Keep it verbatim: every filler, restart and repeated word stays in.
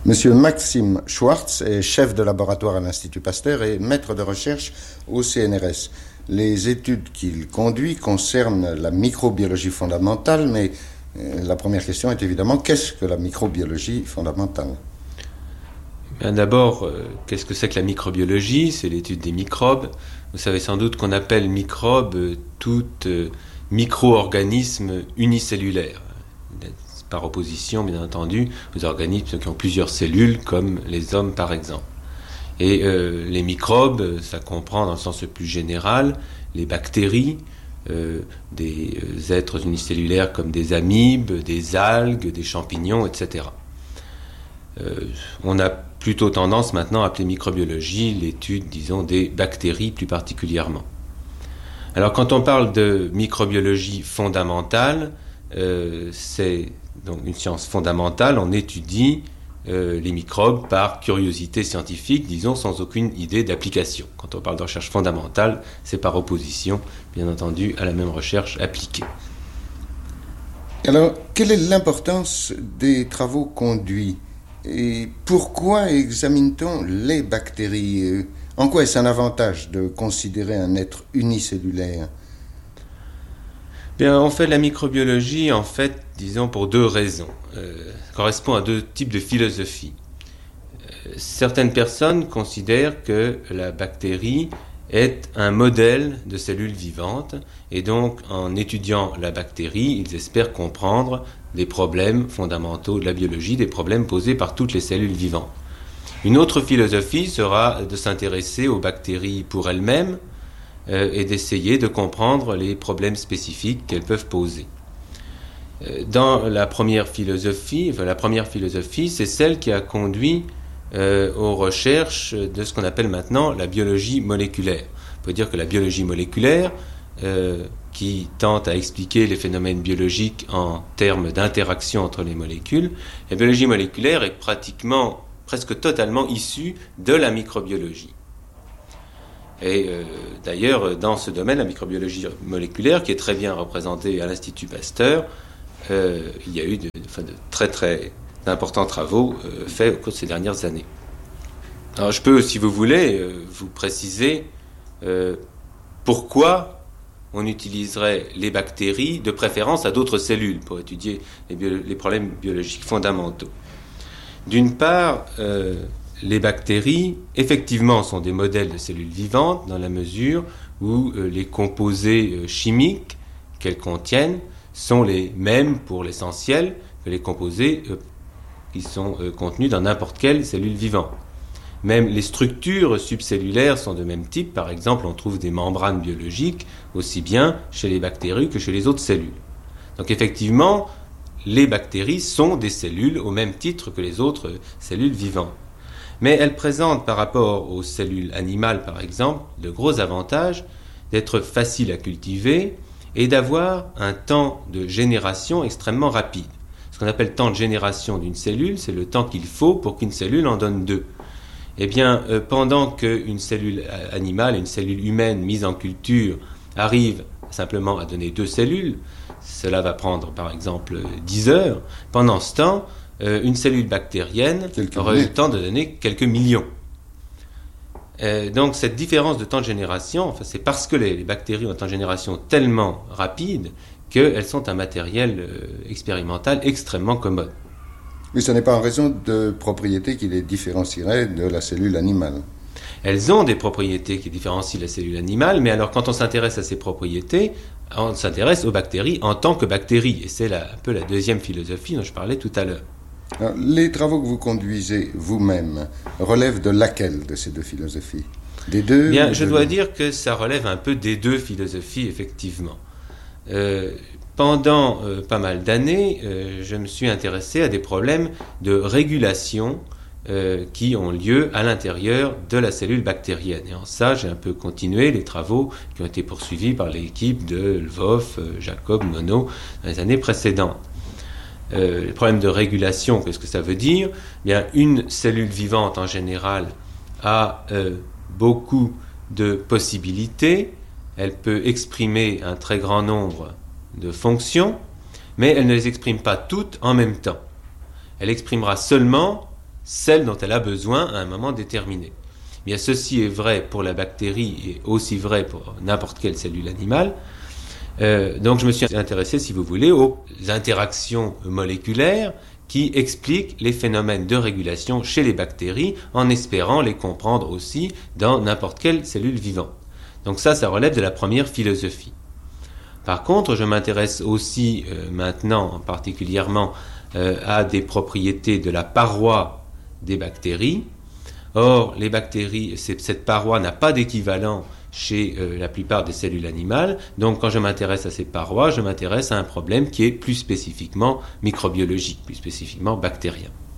Monsieur Maxime Schwartz est chef de laboratoire à l'Institut Pasteur et maître de recherche au C N R S. Les études qu'il conduit concernent la microbiologie fondamentale, mais la première question est évidemment, qu'est-ce que la microbiologie fondamentale ? Bien, d'abord, euh, qu'est-ce que c'est que la microbiologie ? C'est l'étude des microbes. Vous savez sans doute qu'on appelle microbe euh, tout euh, micro-organisme unicellulaire, par opposition, bien entendu, aux organismes qui ont plusieurs cellules, comme les hommes, par exemple. Et euh, les microbes, ça comprend, dans le sens le plus général, les bactéries, euh, des euh, êtres unicellulaires comme des amibes, des algues, des champignons, et cetera. Euh, on a plutôt tendance maintenant à appeler microbiologie l'étude, disons, des bactéries plus particulièrement. Alors, quand on parle de microbiologie fondamentale, euh, c'est donc une science fondamentale, on étudie euh, les microbes par curiosité scientifique, disons, sans aucune idée d'application. Quand on parle de recherche fondamentale, c'est par opposition, bien entendu, à la même recherche appliquée. Alors, quelle est l'importance des travaux conduits ? Et pourquoi examine-t-on les bactéries ? En quoi est-ce un avantage de considérer un être unicellulaire ? Bien, on fait de la microbiologie, en fait, disons, pour deux raisons. Euh, ça correspond à deux types de philosophies. Euh, certaines personnes considèrent que la bactérie est un modèle de cellules vivantes, et donc, en étudiant la bactérie, ils espèrent comprendre des problèmes fondamentaux de la biologie, des problèmes posés par toutes les cellules vivantes. Une autre philosophie sera de s'intéresser aux bactéries pour elles-mêmes, Euh, et d'essayer de comprendre les problèmes spécifiques qu'elles peuvent poser. Euh, dans la première philosophie, enfin, la première philosophie, c'est celle qui a conduit euh, aux recherches de ce qu'on appelle maintenant la biologie moléculaire. On peut dire que la biologie moléculaire, euh, qui tente à expliquer les phénomènes biologiques en termes d'interaction entre les molécules, la biologie moléculaire est pratiquement, presque totalement issue de la microbiologie. Et euh, d'ailleurs, dans ce domaine, la microbiologie moléculaire, qui est très bien représentée à l'Institut Pasteur, euh, il y a eu de, enfin, de très très importants travaux euh, faits au cours de ces dernières années. Alors je peux, si vous voulez, euh, vous préciser euh, pourquoi on utiliserait les bactéries de préférence à d'autres cellules pour étudier les, bio- les problèmes biologiques fondamentaux. D'une part, euh, les bactéries, effectivement, sont des modèles de cellules vivantes dans la mesure où euh, les composés euh, chimiques qu'elles contiennent sont les mêmes pour l'essentiel que les composés euh, qui sont euh, contenus dans n'importe quelle cellule vivante. Même les structures subcellulaires sont de même type. Par exemple, on trouve des membranes biologiques aussi bien chez les bactéries que chez les autres cellules. Donc effectivement, les bactéries sont des cellules au même titre que les autres euh, cellules vivantes. Mais elles présentent par rapport aux cellules animales, par exemple, de gros avantages d'être faciles à cultiver et d'avoir un temps de génération extrêmement rapide. Ce qu'on appelle temps de génération d'une cellule, c'est le temps qu'il faut pour qu'une cellule en donne deux. Eh bien, euh, pendant qu'une cellule animale et une cellule humaine mise en culture arrivent simplement à donner deux cellules, cela va prendre par exemple dix heures. Pendant ce temps, une cellule bactérienne aura eu le temps de donner quelques millions. Euh, donc cette différence de temps de génération, enfin, c'est parce que les, les bactéries ont un temps de génération tellement rapide qu'elles sont un matériel euh, expérimental extrêmement commode. Mais ce n'est pas en raison de propriétés qui les différencieraient de la cellule animale. Elles ont des propriétés qui différencient la cellule animale, mais alors quand on s'intéresse à ces propriétés, on s'intéresse aux bactéries en tant que bactéries. Et c'est la, un peu la deuxième philosophie dont je parlais tout à l'heure. Alors, les travaux que vous conduisez vous-même relèvent de laquelle de ces deux philosophies ? Des deux ? Bien, je dois dire que ça relève un peu des deux philosophies, effectivement. Euh, pendant euh, pas mal d'années, euh, je me suis intéressé à des problèmes de régulation euh, qui ont lieu à l'intérieur de la cellule bactérienne. Et en ça, j'ai un peu continué les travaux qui ont été poursuivis par l'équipe de Lvov, euh, Jacob, Monod dans les années précédentes. Euh, les problèmes de régulation, qu'est-ce que ça veut dire ? Bien, une cellule vivante en général a euh, beaucoup de possibilités, elle peut exprimer un très grand nombre de fonctions, mais elle ne les exprime pas toutes en même temps. Elle exprimera seulement celle dont elle a besoin à un moment déterminé. Bien, ceci est vrai pour la bactérie et aussi vrai pour n'importe quelle cellule animale. Euh, donc je me suis intéressé, si vous voulez, aux interactions moléculaires qui expliquent les phénomènes de régulation chez les bactéries, en espérant les comprendre aussi dans n'importe quelle cellule vivante. Donc ça, ça relève de la première philosophie. Par contre, je m'intéresse aussi euh, maintenant particulièrement euh, à des propriétés de la paroi des bactéries. Or, les bactéries, cette paroi n'a pas d'équivalent chez euh, la plupart des cellules animales. Donc, quand je m'intéresse à ces parois, je m'intéresse à un problème qui est plus spécifiquement microbiologique, plus spécifiquement bactérien.